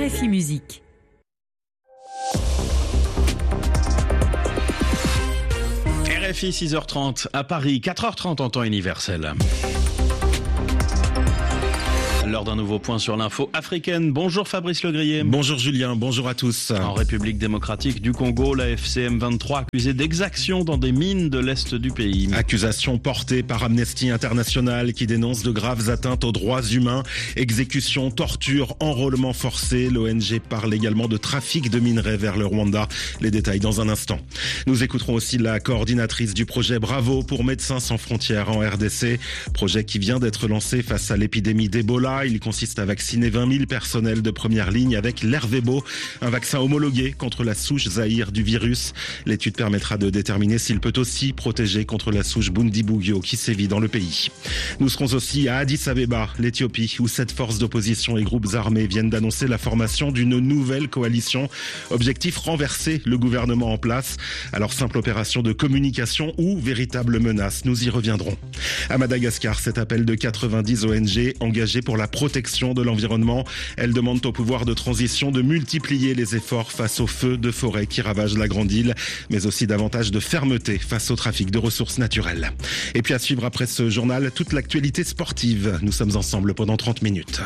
RFI Musique. RFI 6h30 à Paris, 4h30 en temps universel. Lors d'un nouveau point sur l'info africaine. Bonjour Fabrice Legrier. Bonjour Julien, bonjour à tous. En République démocratique du Congo, la FCM 23 accusée d'exaction dans des mines de l'Est du pays. Accusation portée par Amnesty International qui dénonce de graves atteintes aux droits humains, exécutions, tortures, enrôlement forcé. L'ONG parle également de trafic de minerais vers le Rwanda. Les détails dans un instant. Nous écouterons aussi la coordinatrice du projet Bravo pour Médecins sans frontières en RDC. Projet qui vient d'être lancé face à l'épidémie d'Ebola. Il consiste à vacciner 20 000 personnels de première ligne avec l'Ervebo, un vaccin homologué contre la souche Zaïre du virus. L'étude permettra de déterminer s'il peut aussi protéger contre la souche Bundibugyo qui sévit dans le pays. Nous serons aussi à Addis Abeba, l'Éthiopie, où 7 forces d'opposition et groupes armés viennent d'annoncer la formation d'une nouvelle coalition. Objectif, renverser le gouvernement en place. Alors simple opération de communication ou véritable menace, nous y reviendrons. À Madagascar, cet appel de 90 ONG engagées pour la protection de l'environnement. Elles demandent au pouvoir de transition de multiplier les efforts face aux feux de forêt qui ravagent la grande île, mais aussi davantage de fermeté face au trafic de ressources naturelles. Et puis à suivre après ce journal, toute l'actualité sportive. Nous sommes ensemble pendant 30 minutes.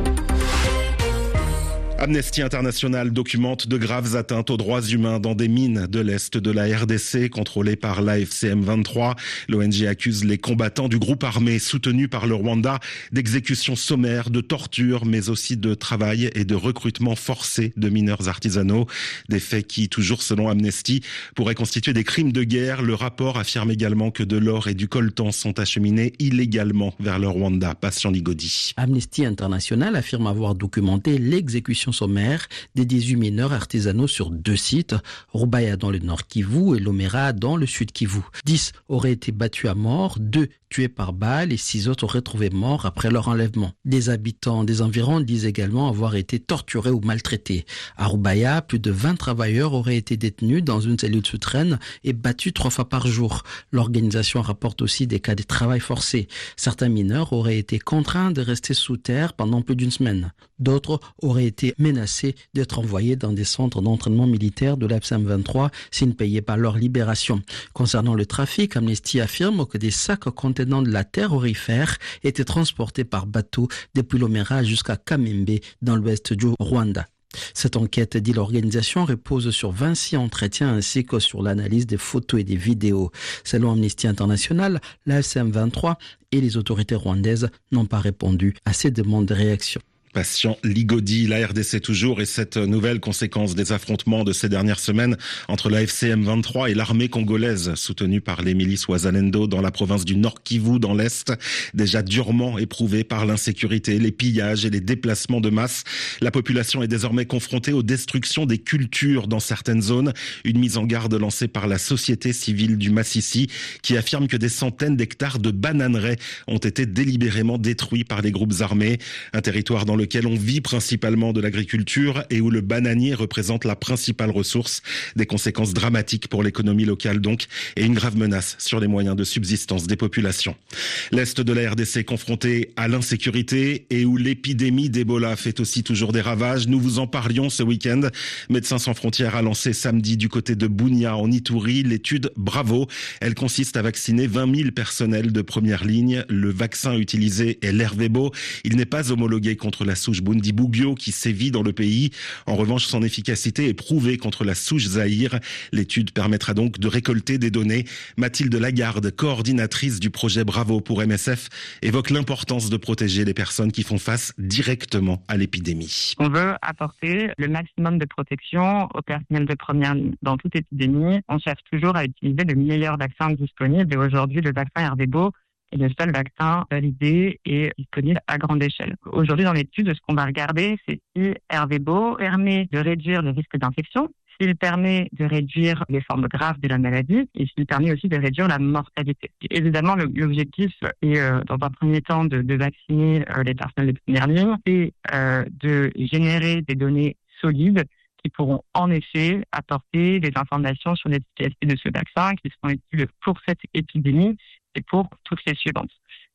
Amnesty International documente de graves atteintes aux droits humains dans des mines de l'Est de la RDC contrôlées par l'AFCM 23. L'ONG accuse les combattants du groupe armé soutenu par le Rwanda d'exécutions sommaires, de tortures, mais aussi de travail et de recrutement forcé de mineurs artisanaux. Des faits qui, toujours selon Amnesty, pourraient constituer des crimes de guerre. Le rapport affirme également que de l'or et du coltan sont acheminés illégalement vers le Rwanda. Patient Ligodi. Amnesty International affirme avoir documenté l'exécution sommaire des 18 mineurs artisanaux sur 2 sites, Rubaya dans le nord Kivu et Lomera dans le sud Kivu. 10 auraient été battus à mort, 2 tués par balle et 6 autres retrouvés morts après leur enlèvement. Des habitants des environs disent également avoir été torturés ou maltraités. À Rubaya, plus de 20 travailleurs auraient été détenus dans une cellule souterraine et battus 3 fois par jour. L'organisation rapporte aussi des cas de travail forcé. Certains mineurs auraient été contraints de rester sous terre pendant plus d'une semaine. D'autres auraient été menacés d'être envoyés dans des centres d'entraînement militaire de l'AFCM 23 s'ils ne payaient pas leur libération. Concernant le trafic, Amnesty affirme que des sacs contenant de la terre aurifère étaient transportés par bateau depuis Lomera jusqu'à Kamembe dans l'ouest du Rwanda. Cette enquête, dit l'organisation, repose sur 26 entretiens ainsi que sur l'analyse des photos et des vidéos. Selon Amnesty International, l'AFCM 23 et les autorités rwandaises n'ont pas répondu à ces demandes de réaction. Patient Ligodi, la RDC toujours, et cette nouvelle conséquence des affrontements de ces dernières semaines entre la FCM 23 et l'armée congolaise, soutenue par les milices Wazalendo dans la province du Nord Kivu dans l'Est, déjà durement éprouvée par l'insécurité, les pillages et les déplacements de masse. La population est désormais confrontée aux destructions des cultures dans certaines zones. Une mise en garde lancée par la société civile du Massissi qui affirme que des centaines d'hectares de bananeraies ont été délibérément détruits par les groupes armés. Un territoire dans lequel on vit principalement de l'agriculture et où le bananier représente la principale ressource. Des conséquences dramatiques pour l'économie locale donc, et une grave menace sur les moyens de subsistance des populations. L'Est de la RDC confronté à l'insécurité et où l'épidémie d'Ebola fait aussi toujours des ravages. Nous vous en parlions ce week-end. Médecins sans frontières a lancé samedi du côté de Bunia en Ituri l'étude Bravo. Elle consiste à vacciner 20 000 personnels de première ligne. Le vaccin utilisé est l'Ervebo. Il n'est pas homologué contre la souche Bundibugyo qui sévit dans le pays. En revanche, son efficacité est prouvée contre la souche Zaïre. L'étude permettra donc de récolter des données. Mathilde Lagarde, coordinatrice du projet Bravo pour MSF, évoque l'importance de protéger les personnes qui font face directement à l'épidémie. On veut apporter le maximum de protection aux personnels de première ligne. Dans toute épidémie, on cherche toujours à utiliser le meilleur vaccin disponible et aujourd'hui, le vaccin Ervebo est le seul vaccin validé et disponible à grande échelle. Aujourd'hui, dans l'étude, ce qu'on va regarder, c'est si Ervebo permet de réduire le risque d'infection, s'il permet de réduire les formes graves de la maladie et s'il permet aussi de réduire la mortalité. Évidemment, l'objectif est, dans un premier temps, de vacciner les personnes de première ligne et de générer des données solides qui pourront en effet apporter des informations sur l'efficacité de ce vaccin qui seront utiles pour cette épidémie et pour toutes les suivantes.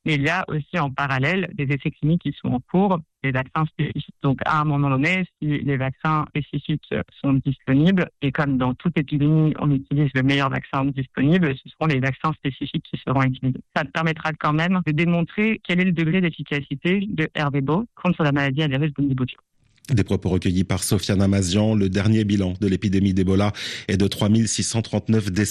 Mais il y a aussi en parallèle des essais cliniques qui sont en cours, des vaccins spécifiques. Donc à un moment donné, si les vaccins spécifiques sont disponibles, et comme dans toute épidémie, on utilise le meilleur vaccin disponible, ce seront les vaccins spécifiques qui seront utilisés. Ça permettra quand même de démontrer quel est le degré d'efficacité de Ervebo contre la maladie à virus Bundibugyo. Des propos recueillis par Sofiane Amazian. Le dernier bilan de l'épidémie d'Ebola est de 3639 décès.